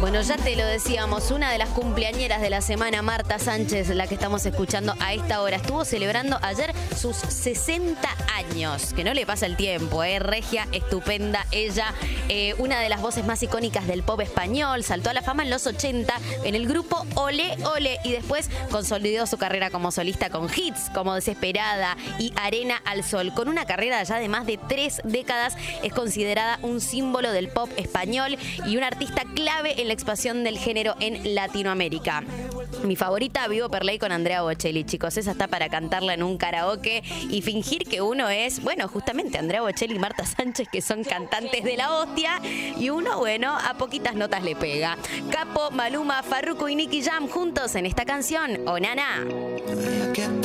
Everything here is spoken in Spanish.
Bueno, ya te lo decíamos, una de las cumpleañeras de la semana, Marta Sánchez, la que estamos escuchando a esta hora, estuvo celebrando ayer sus 60 años. Que no le pasa el tiempo, regia, estupenda, ella, una de las voces más icónicas del pop español, saltó a la fama en los 80 en el grupo Olé Olé y después consolidó su carrera como solista con hits como Desesperada y Arena al Sol. Con una carrera ya de más de 3 décadas, es considerada un símbolo del pop español y una artista clave en la expansión del género en Latinoamérica. Mi favorita, Vivo per Ley con Andrea Bocelli, chicos. Esa está para cantarla en un karaoke y fingir que uno es, bueno, justamente Andrea Bocelli y Marta Sánchez, que son cantantes de la hostia, y uno, bueno, a poquitas notas le pega. Capo, Maluma, Farruko y Nicky Jam juntos en esta canción, Oh Nana.